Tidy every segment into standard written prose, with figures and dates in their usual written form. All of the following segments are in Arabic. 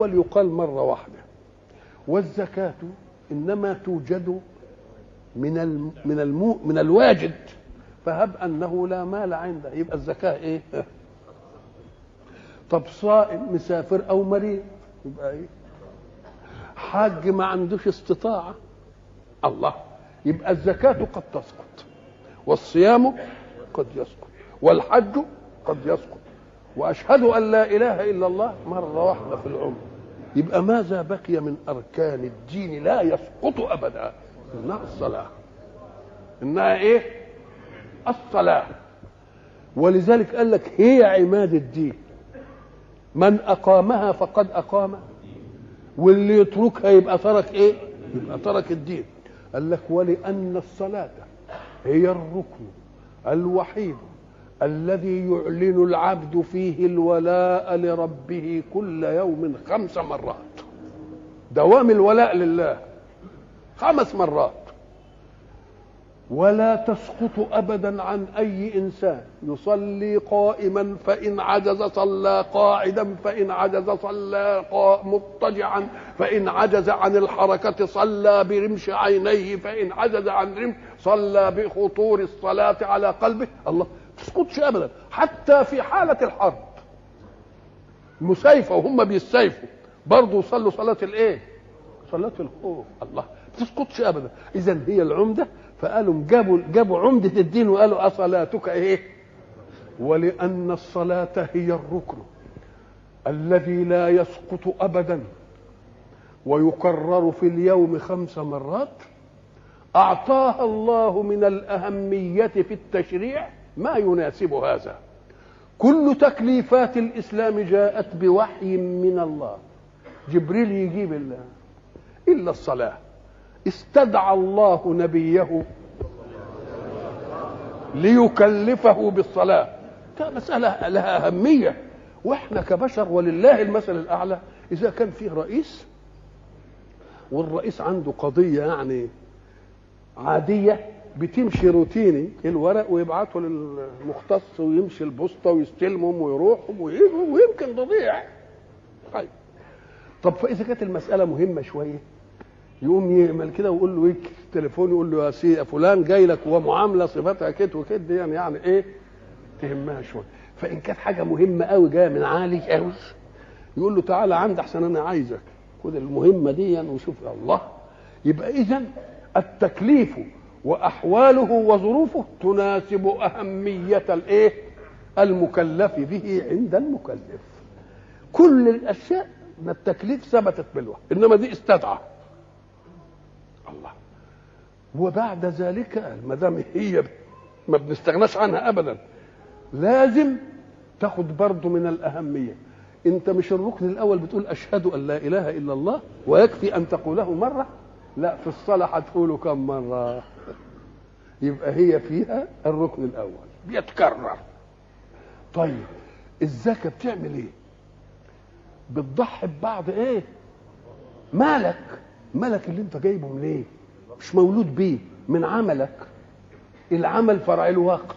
يقال مرة واحدة. والزكاة إنما توجد من الواجد، فهب أنه لا مال عنده يبقى الزكاة إيه؟ طب صائم مسافر أو مريض يبقى إيه؟ حاج ما عندوش استطاعة الله يبقى الزكاة قد تسقط، والصيام قد يسقط، والحج قد يسقط، وأشهد أن لا إله إلا الله مرة واحدة في العمر. يبقى ماذا بقي من أركان الدين لا يسقط أبدا؟ إنها الصلاة. إنها إيه؟ الصلاة. ولذلك قال لك هي عماد الدين، من أقامها فقد أقام، واللي يتركها يبقى ترك إيه؟ يبقى ترك الدين. قال لك ولأن الصلاة هي الركن الوحيد الذي يعلن العبد فيه الولاء لربه كل يوم 5 مرات. دوام الولاء لله 5 مرات، ولا تسقط أبدا عن أي إنسان. يصلي قائما فإن عجز صلى قاعدا، فإن عجز صلى مضطجعا، فإن عجز عن الحركة صلى برمش عينيه، فإن عجز عن رمش صلى بخطور الصلاة على قلبه. الله تسقطش أبدا. حتى في حالة الحرب مسيفة وهم بيسيفوا برضه يصلوا صلاة الإيه؟ صلاة الخوف. الله تسقطش أبدا. إذن هي العمدة. فقالوا جابوا عمدة الدين وقالوا أصلاتك إيه؟ ولأن الصلاة هي الركن الذي لا يسقط أبدا ويكرر في اليوم 5 مرات، أعطاها الله من الأهمية في التشريع ما يناسب هذا. كل تكليفات الإسلام جاءت بوحي من الله، جبريل يجيب الله، إلا الصلاة. استدعى الله نبيه ليكلفه بالصلاة. مسألة لها أهمية. وإحنا كبشر ولله المثل الأعلى، إذا كان فيه رئيس والرئيس عنده قضية يعني عادية بتمشي روتيني، الورق ويبعته للمختص ويمشي البوسطة ويستلمهم ويروحهم ويجوا ويمكن تضيع. طب فإذا كانت المسألة مهمة شوية يقوم يعمل كده ويقول له ايه التليفون، يقول له يا سي فلان جاي لك ومعامله صفتها كده وكده، يعني ايه تهمها شويه. فان كانت حاجه مهمه قوي جايه من عالي قوي يقول له تعالى عندي احسن انا عايزك خد المهمه دي وشوف. الله يبقى اذا التكليف واحواله وظروفه تناسب اهميه الايه المكلف به عند المكلف. كل الاشياء من التكليف ثبتت بالوحي، انما دي استدعى الله. وبعد ذلك ما دام هي ما بنستغناش عنها ابدا، لازم تاخد برضه من الاهميه. انت مش الركن الاول بتقول اشهد ان لا اله الا الله ويكفي ان تقوله مره؟ لا، في الصلاه هتقوله كم مره؟ يبقى هي فيها الركن الاول بيتكرر. طيب الزكاه بتعمل ايه؟ بتضحي ببعض ايه؟ مالك اللي انت جايبه من ايه؟ مش مولود بيه، من عملك. العمل فرع الوقت.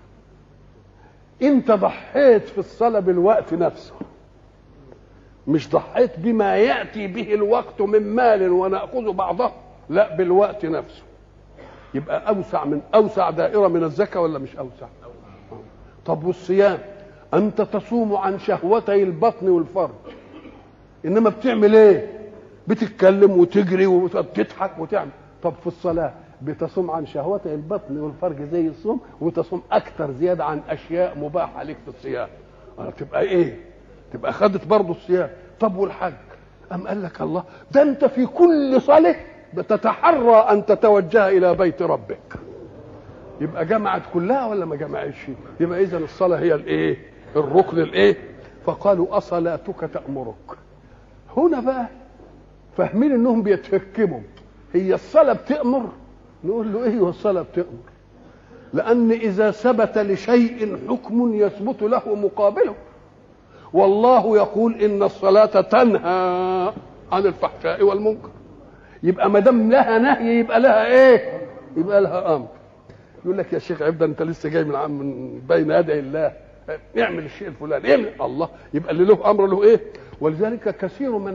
انت ضحيت في الصلاة بالوقت نفسه، مش ضحيت بما يأتي به الوقت من مال ونأخذ بعضه، لا، بالوقت نفسه. يبقى أوسع دائرة من الزكاة ولا مش أوسع؟ طب والصيام؟ أنت تصوم عن شهوتي البطن والفرج، إنما بتعمل إيه؟ بتتكلم وتجري وتضحك وتعمل. طب في الصلاة بتصوم عن شهوتي البطن والفرج زي الصوم، وتصوم أكثر زيادة عن أشياء مباحة لك في الصيام. تبقى إيه؟ تبقى خدت برضه الصيام. طب والحج؟ أم قال لك الله ده أنت في كل صلاة بتتحرى أن تتوجه إلى بيت ربك. يبقى جمعت كلها ولا ما جمعتش؟ يبقى إذن الصلاة هي الإيه؟ الركن الإيه؟ فقالوا أصلاتك تأمرك. هنا بقى فاهمين انهم بيتهكموا. هي الصلاه بتأمر؟ نقول له ايه الصلاه بتأمر؟ لان اذا ثبت لشيء حكم يثبت له مقابله، والله يقول ان الصلاه تنهى عن الفحشاء والمنكر. يبقى ما دام لها نهي يبقى لها ايه؟ يبقى لها امر. يقول لك يا شيخ عبد انت لسه جاي من بين يدي الله، اعمل الشيء الفلاني، اعمل. الله يبقى اللي له امر له ايه؟ ولذلك كثير من